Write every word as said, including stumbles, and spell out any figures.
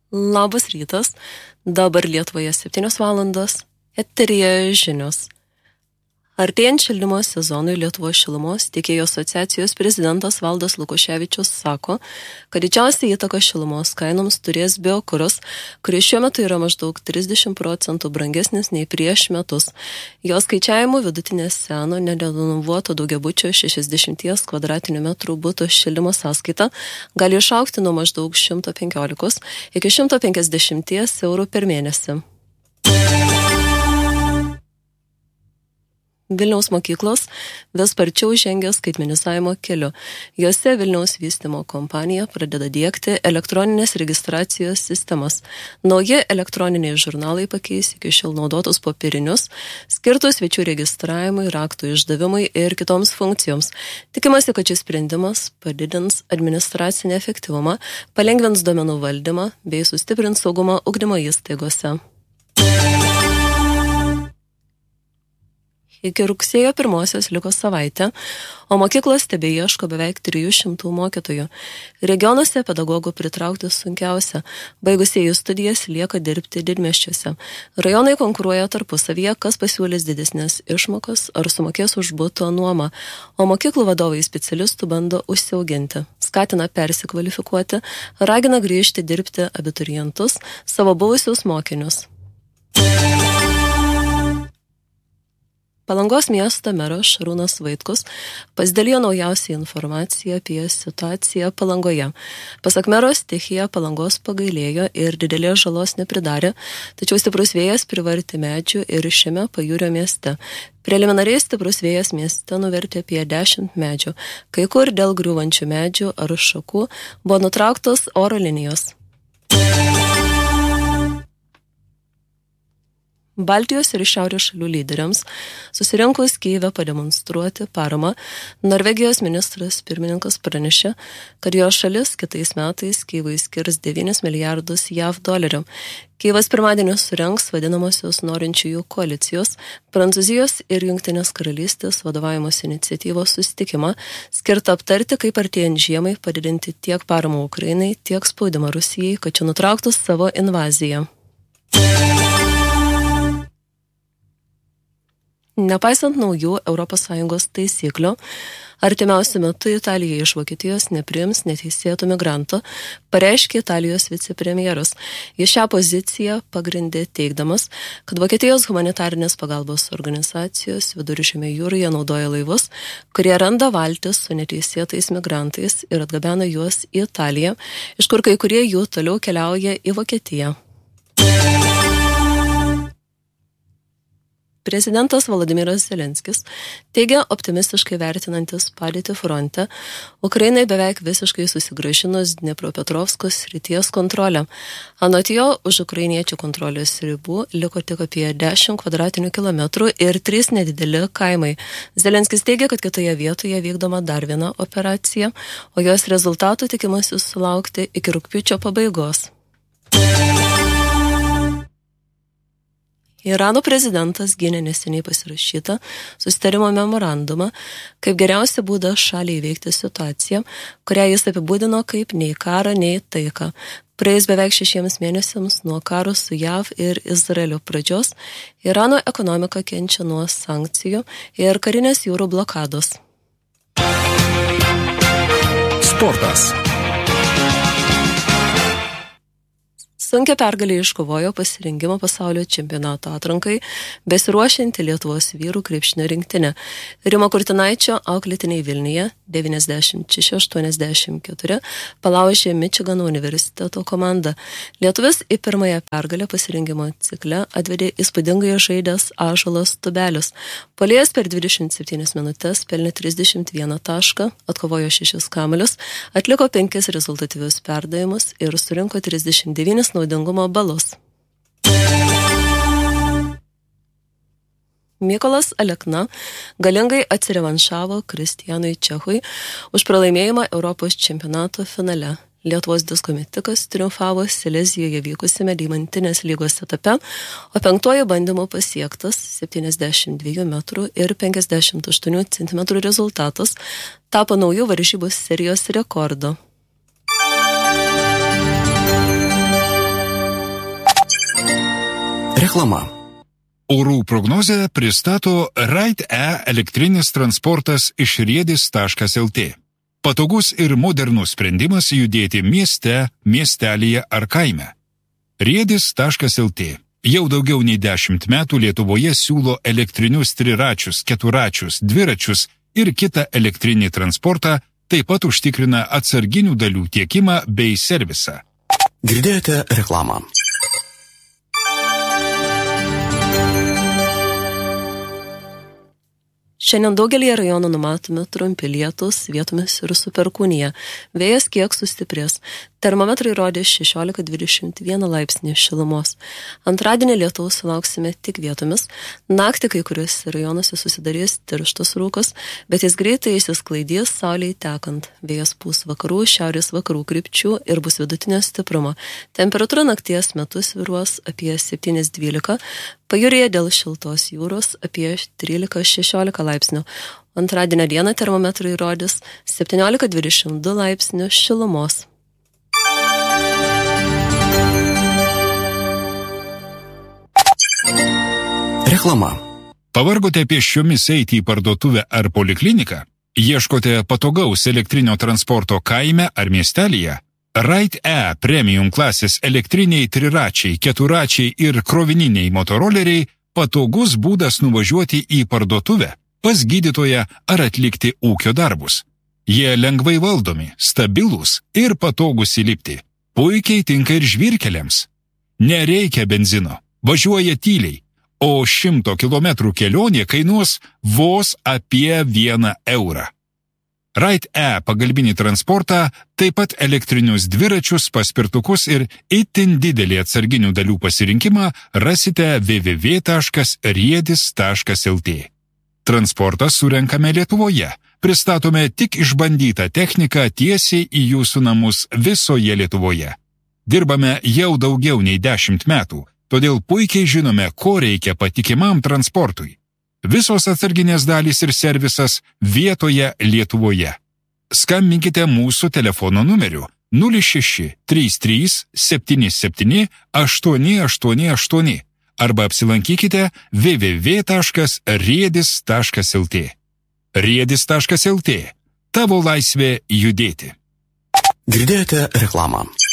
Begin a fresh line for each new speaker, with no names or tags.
Labas rytas, dabar Lietuvoje septynios valandos, eteryje žinios. Artėjant šildymo sezonui Lietuvos šilumos tiekėjų asociacijos prezidentas Valdas Lukoševičius sako, kad didžiausia įtaka šilumos kainoms turės biokuras, kuris šiuo metu yra maždaug trisdešimt procentų brangesnis nei prieš metus. Jo skaičiavimu vidutinė seno nerenovuoto daugiabučio šešiasdešimt kvadratinių metrų buto šildymo sąskaita gali išaugti nuo maždaug šimto penkiolikos iki šimto penkiasdešimt eurų per mėnesį. Vilniaus mokyklos vis sparčiau žengia skaitmenizavimo keliu. Jose Vilniaus vystymo kompanija pradeda diegti elektroninės registracijos sistemas. Nauji elektroniniai žurnalai pakeis iki šiol naudotus popierinius, skirtus svečių registravimui, raktų išdavimui ir kitoms funkcijoms. Tikimasi, kad šis sprendimas padidins administracinę efektyvumą, palengvins duomenų valdymą bei sustiprins saugumą ugdymo įstaigose. Iki rugsėjo pirmosios liko savaitė, o mokyklos tebeieško beveik trijų šimtų mokytojų. Regionuose pedagogų pritraukti sunkiausia. Baigusieji studijas lieka dirbti didmiesčiuose. Rajonai konkuruoja tarpusavyje, kas pasiūlys didesnės išmokas ar sumokės už buto nuomą, o mokyklų vadovai specialistų bando užsiauginti. Skatina persikvalifikuoti, ragina grįžti dirbti abiturientus, savo buvusius mokinius. Palangos miesto meras Šarūnas Vaitkus pasidalijo naujausią informaciją apie situaciją Palangoje. Pasak mero, stichija Palangos pagailėjo ir didelės žalos nepridarė, tačiau stiprus vėjas privartė medžių ir šiame pajūrio mieste. Preliminariai stiprus vėjas mieste nuvertė apie dešimt medžių. Kai kur dėl griūvančių medžių ar šakų buvo nutrauktos oro linijos. Baltijos ir Šiaurės šalių lyderiams susirinkus Kyjive pademonstruoti paramą, Norvegijos ministras pirmininkas pranešė, kad jo šalis kitais metais Kyjivui skirs devynis milijardus jav dolerių. Kyjivas pirmadienį surengs vadinamosios norinčiųjų koalicijos, Prancūzijos ir Jungtinės karalystės vadovaujamos iniciatyvos susitikimą, skirtą aptarti, kaip artėjant žiemai padidinti tiek paramą Ukrainai, tiek spaudimą Rusijai, kad čia nutrauktų savo invaziją. Nepaisant naujų Europos Sąjungos taisyklių, artimiausiu metu Italija iš Vokietijos nepriims neteisėtų migrantų, pareiškė Italijos vicepremjeras. Jis šią poziciją pagrindė teigdamas, kad Vokietijos humanitarinės pagalbos organizacijos Viduržemio jūroje naudoja laivus, kurie randa valtis su neteisėtais migrantais ir atgabena juos į Italiją, iš kur kai kurie jų toliau keliauja į Vokietiją. Prezidentas Volodymyras Zelenskis teigia optimistiškai vertinantis padėtį fronte, Ukrainai beveik visiškai susigrąžinus Dniepropetrovskos srities kontrolę. Anot jo, už ukrainiečių kontrolės ribų liko tik apie dešimt kvadratinių kilometrų ir trys nedideli kaimai. Zelenskis teigia, kad kitoje vietoje vykdoma dar viena operacija, o jos rezultatų tikimasi sulaukti iki rugpjūčio pabaigos. Irano prezidentas gynė neseniai pasirašytą susitarimo memorandumą, kaip geriausia būdą šaliai įveikti situaciją, kurią jis apibūdino kaip nei karą, nei taiką. Praėjus beveik šešiems mėnesiams nuo karo su jav ir Izraelio pradžios, Irano ekonomika kenčia nuo sankcijų ir karinės jūrų blokados.
Sportas.
Sunkia pergalė iškovojo pasirengimo pasaulio čempionato atrankai besiruošianti Lietuvos vyrų krepšinio rinktinė. Rimo Kurtinaičio auklėtiniai Vilniuje devyniasdešimt šeši aštuoniasdešimt keturi palaužė Mičigano universiteto komandą. Lietuvis į pirmąją pergalę pasirengimo cikle atvedė įspūdingai žaidęs Ąžuolas Tubelis. Puolėjas per dvidešimt septynias minutes pelnė trisdešimt vieną tašką, atkovojo šešis kamuolius, atliko penkis rezultatyvius perdavimus ir surinko trisdešimt devynis naudingumo balus. Mykolas Alekna galingai atsirevanšavo Kristijanui Čechui už pralaimėjimą Europos čempionato finale. Lietuvos disko metikas triumfavo Silezijoje vykusiame deimantinės lygos etape, o penktuoju bandymu pasiektas septyniasdešimt dviejų metrų ir penkiasdešimt aštuonių centimetrų rezultatas tapo naujų varžybų serijos rekordu.
Reklama. Orų prognozę pristato Ride-E elektrinis transportas iš riedis taškas el tė. Patogus ir modernus sprendimas judėti mieste, miestelyje ar kaime. riedis taškas el tė jau daugiau nei dešimt metų Lietuvoje siūlo elektrinius triračius, keturačius, dviračius ir kitą elektrinį transportą, taip pat užtikrina atsarginių dalių tiekimą bei servisą.
Girdėjote reklamą.
Šiandien daugelį rajonų numatomi trumpi lietūs, vietomis ir su perkūnija. Vėjas kiek sustiprės. Termometrai rodė šešiolika dvidešimt vieną laipsnį šilumos. Antradienį lietaus sulauksime tik vietomis. Naktį kai kuriuose rajonuose susidarys tirštas rūkas, bet jis greitai išsisklaidys saulei tekant. Vėjas pūs vakarų, šiaurės vakarų krypčių ir bus vidutinio stiprumo. Temperatūra nakties metu svyruos apie septyni dvylika, pajūryje dėl šiltos jūros apie trylika šešiolika laipsnių. Antradienio dieną termometrai rodys septyniolika dvidešimt du laipsnių šilumos.
Reklama.
Pavargote pėsčiomis eiti į parduotuvę ar polikliniką? Ieškote patogaus elektrinio transporto kaime ar miestelyje? Ride-E premium klasės elektriniai triračiai, keturačiai ir krovininiai motoroleriai patogus būdas nuvažiuoti į parduotuvę, pas gydytoją ar atlikti ūkio darbus. Jie lengvai valdomi, stabilūs ir patogus įlipti. Puikiai tinka ir žvyrkeliams. Nereikia benzino, važiuoja tyliai, o šimto kilometrų kelionė kainuos vos apie vieną eurą. Ride-E pagalbinį transportą, taip pat elektrinius dviračius, paspirtukus ir itin didelį atsarginių dalių pasirinkimą rasite w w w taškas riedis taškas el tė. Transportą surenkame Lietuvoje. Pristatome tik išbandytą techniką tiesiai į jūsų namus visoje Lietuvoje. Dirbame jau daugiau nei dešimt metų, todėl puikiai žinome, ko reikia patikimam transportui. Visos atsarginės dalys ir servisas vietoje Lietuvoje. Skambinkite mūsų telefono numeriu nulis šeši trys trys septyni septyni aštuoni aštuoni aštuoni arba apsilankykite w w w taškas riedis taškas el tė. riedis taškas el tė. Tavo laisvė judėti.
Girdėjote reklamą.